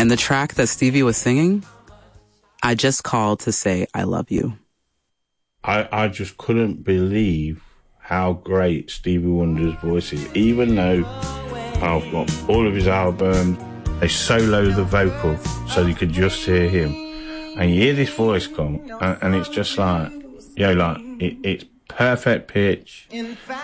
And the track that Stevie was singing, I just called to say I love you. I just couldn't believe how great Stevie Wonder's voice is. Even though I've got all of his albums, they solo the vocal so you could just hear him. And you hear this voice come, and it's just like, it's perfect pitch.